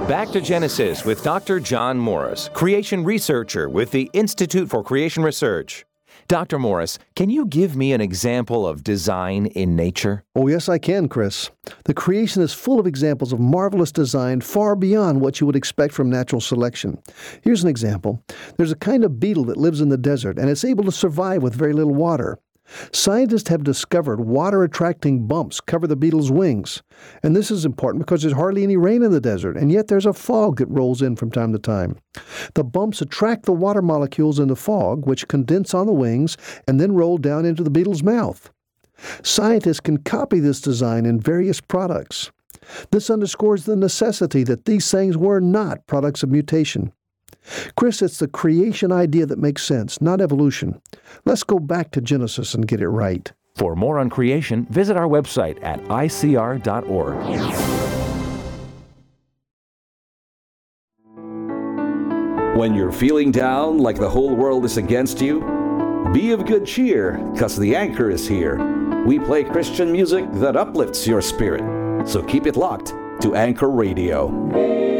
Back to Genesis with Dr. John Morris, creation researcher with the Institute for Creation Research. Dr. Morris, can you give me an example of design in nature? Oh, yes, I can, Chris. The creation is full of examples of marvelous design far beyond what you would expect from natural selection. Here's an example. There's a kind of beetle that lives in the desert, and it's able to survive with very little water. Scientists have discovered water-attracting bumps cover the beetle's wings. And this is important because there's hardly any rain in the desert, and yet there's a fog that rolls in from time to time. The bumps attract the water molecules in the fog, which condense on the wings and then roll down into the beetle's mouth. Scientists can copy this design in various products. This underscores the necessity that these things were not products of mutation. Chris, it's the creation idea that makes sense, not evolution. Let's go back to Genesis and get it right. For more on creation, visit our website at icr.org. When you're feeling down like the whole world is against you, be of good cheer, 'cause the anchor is here. We play Christian music that uplifts your spirit. So keep it locked to Anchor Radio.